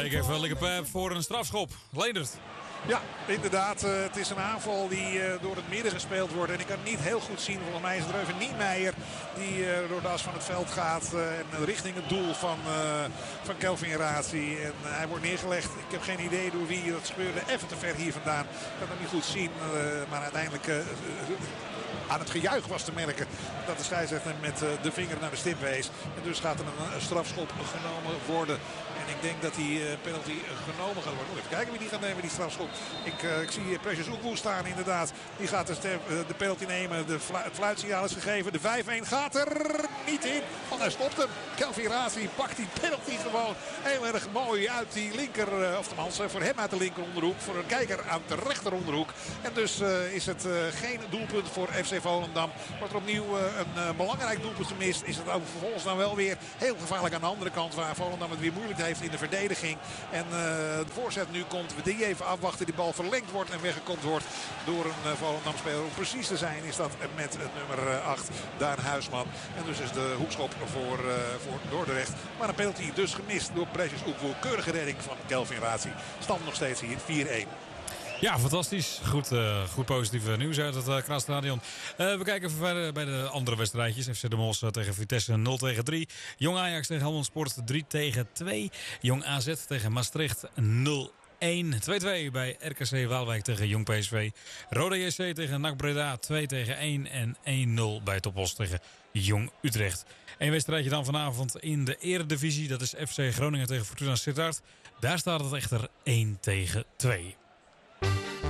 Ik even lekker pep voor een strafschop. Leendert. Ja, inderdaad. Het is een aanval die door het midden gespeeld wordt. En ik kan het niet heel goed zien. Volgens mij is het Reuven Niemeyer die door de as van het veld gaat. En richting het doel van Kelvin Razi. En hij wordt neergelegd. Ik heb geen idee door wie dat gebeurde. Even te ver hier vandaan. Ik kan het niet goed zien. Maar uiteindelijk aan het gejuich was te merken dat de scheidsrechter met de vinger naar de stip wees. En dus gaat er een strafschop genomen worden. En ik denk dat die penalty genomen gaat worden. Even kijken wie die gaat nemen, die strafschop. Ik zie Precious Oekwoe staan inderdaad. Die gaat de penalty nemen. Het fluitsignaal is gegeven. De 5-1 gaat er niet in. Want hij stopt hem. Kelvin Razi pakt die penalty gewoon heel erg mooi uit die linker. Of tenminste voor hem uit de linker onderhoek. Voor een kijker aan de rechter onderhoek. En dus is het geen doelpunt voor FC Volendam. Wordt er opnieuw een belangrijk doelpunt gemist. Is het ook vervolgens dan wel weer heel gevaarlijk aan de andere kant. Waar Volendam het weer moeilijk heeft in de verdediging. En de voorzet nu komt. We die even afwachten. Die bal verlengd wordt en weggekopt wordt door een Volendam-speler. Om precies te zijn is dat met het nummer 8 Daan Huisman. En dus is de hoekschop voor Dordrecht. Maar een penalty dus gemist door Precious Oekwoe. Keurige redding van Kelvin Razi. Stand nog steeds hier 4-1. Ja, fantastisch. Goed positief nieuws uit het Krasstadion. We kijken even verder bij de andere wedstrijdjes. FC De Mos tegen Vitesse 0-3. Jong Ajax tegen Helmond Sport 3-2. Jong AZ tegen Maastricht 0-1. 2-2 bij RKC Waalwijk tegen Jong PSV. Roda JC tegen NAC Breda 2-1. En 1-0 bij Top Os tegen Jong Utrecht. Een wedstrijdje dan vanavond in de Eredivisie. Dat is FC Groningen tegen Fortuna Sittard. Daar staat het echter 1-2.